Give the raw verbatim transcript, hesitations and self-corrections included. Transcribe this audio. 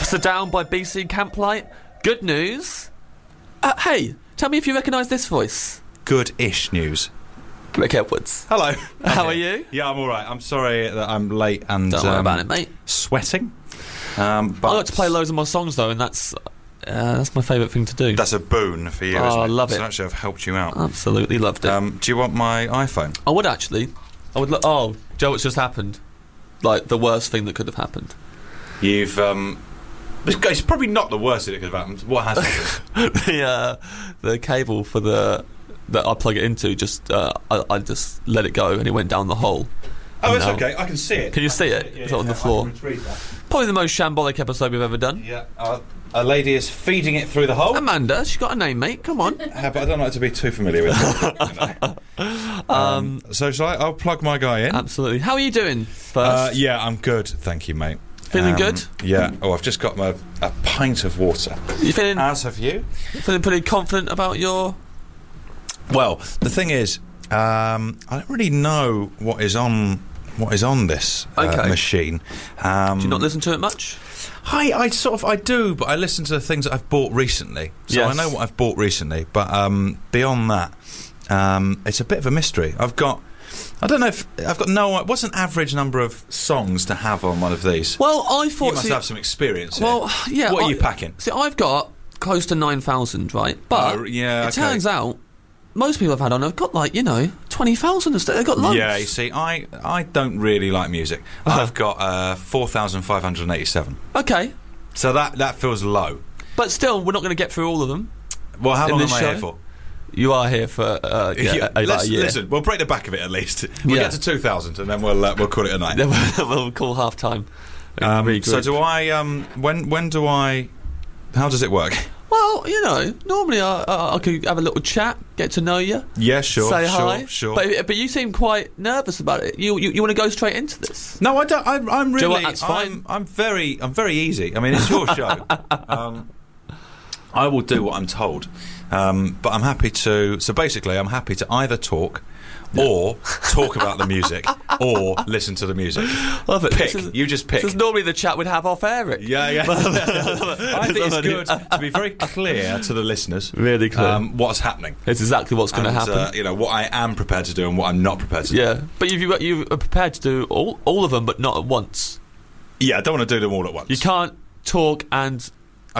Buster Down by B C Camplight. Good news. Uh, hey, tell me if you recognise this voice. Good-ish news. Rick Edwards. Hello. How are you? Yeah, I'm all right. I'm sorry that I'm late and Don't worry um, about it, mate. sweating. Um, but I like to play loads of my songs though, and that's uh, that's my favourite thing to do. That's a boon for you. Oh, isn't it? I love it. So actually, I've helped you out. Absolutely loved it. Um, do you want my iPhone? I would actually. I would. Lo- oh, Joe, what's just happened? Like the worst thing that could have happened. You've um, it's probably not the worst thing that could have happened. What has happened? the uh, the cable for the that I plug it into just uh, I, I just let it go and it went down the hole. Oh, it's now, okay. I can see it. Can you see it? it. Yeah, it's yeah, on the yeah, floor. I can retrieve that. Probably the most shambolic episode we've ever done. Yeah. Uh, a lady is feeding it through the hole. Amanda, she's got a name, mate. Come on. Uh, but I don't like to be too familiar with it. You know. um, so shall I? I'll plug my guy in. Absolutely. How are you doing? First, Uh, yeah, I'm good. Thank you, mate. feeling Um, good? Yeah. Oh, I've just got my a pint of water. You feeling As have you? feeling pretty confident about your? Well, the thing is, um, I don't really know what is on what is on this uh, Okay. machine. Um, Do you not listen to it much? I, I sort of I do, but I listen to the things that I've bought recently, so Yes. I know what I've bought recently. But um, beyond that, um, it's a bit of a mystery. I've got, I don't know if I've got no. What's an average number of songs to have on one of these? Well, I thought. You must see, have some experience. Here. well, yeah. What are I- you packing? See, I've got close to nine thousand, right? But Oh, yeah, it okay. turns out most people I've had on have got like you know twenty thousand and stuff. They've got loads. Yeah, you see, I I don't really like music. Uh-huh. I've got uh, four thousand five hundred eighty-seven. Okay, So that that feels low. but still, we're not going to get through all of them. Well, how In long am this I show? here for? You are here for uh, yeah, Yeah, about let's, a year. listen, we'll break the back of it at least. We'll Yeah. get to two thousand and then we'll uh, we'll call it a night. Then we'll, we'll call half time. Um, so do I? Um, when when do I? How does it work? Well, you know, normally I, I, I could have a little chat, get to know you, Yeah, sure, say sure, hi. sure. But but you seem quite nervous about it. You you, you want to go straight into this? No, I don't. I, I'm you know really. what, that's fine. I'm, I'm very. I'm very easy. I mean, it's your show. um, I will do what I'm told, um, but I'm happy to. So basically, I'm happy to either talk. Or talk about the music, or listen to the music. Love it. Pick. This is- You just pick. This is normally the chat we'd have off air, Rick. Yeah, yeah. I think it's good to be very clear to the listeners. Really clear. Um, what's happening. It's exactly what's going to And, happen. Uh, you know what I am prepared to do and what I'm not prepared to do. Yeah, but you you are prepared to do all all of them, but not at once. Yeah, I don't want to do them all at once. You can't talk and